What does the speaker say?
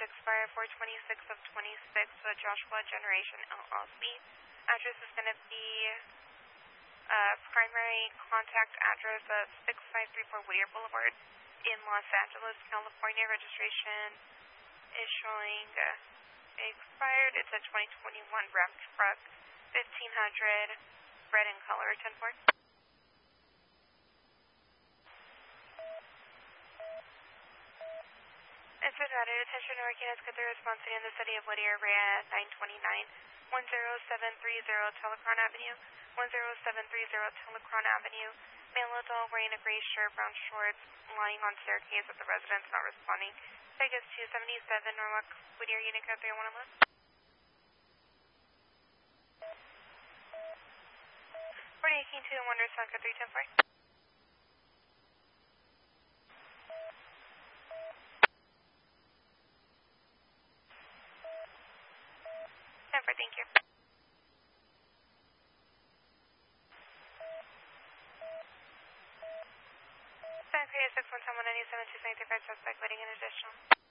expire 4/26 of 26 with Joshua Generation LLC. Address is going to be primary contact address of 6534 Whittier Boulevard in Los Angeles, California. Registration is showing expired. It's a 2021 Ram truck, 1500, red in color, 10-4. It's been routed. Attention Hurricanes, get the response in the city of Whittier, area 929, 10730 Telecron Avenue, 10730 Telecron Avenue. Male adult wearing a gray shirt, brown shorts, lying on staircase with the residence not responding. Vegas 277, Norwalk, Whittier, unit code 3111. 48-2-1, respond code 310-4. 10-4, thank you. San Korea 61 197 295 suspect waiting an additional.